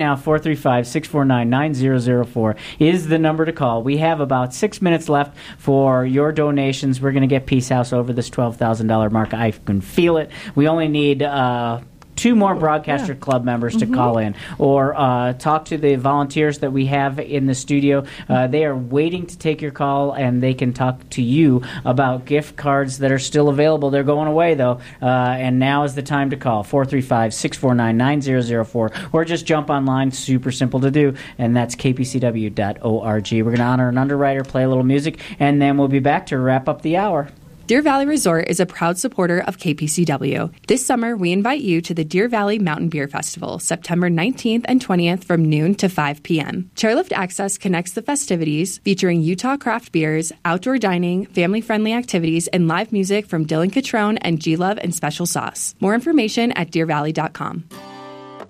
Now, 435-649-9004 is the number to call. We have about 6 minutes left for your donations. We're going to get Peace House over this $12,000 mark. I can feel it. We only need 2 more Broadcaster Club members to call in or talk to the volunteers that we have in the studio. They are waiting to take your call, and they can talk to you about gift cards that are still available. They're going away, though, and now is the time to call, 435-649-9004, or just jump online. Super simple to do, and that's kpcw.org. We're going to honor an underwriter, play a little music, and then we'll be back to wrap up the hour. Deer Valley Resort is a proud supporter of KPCW. This summer, we invite you to the Deer Valley Mountain Beer Festival, September 19th and 20th from noon to 5 p.m. Chairlift Access connects the festivities, featuring Utah craft beers, outdoor dining, family-friendly activities, and live music from Dylan Catrone and G-Love and Special Sauce. More information at deervalley.com.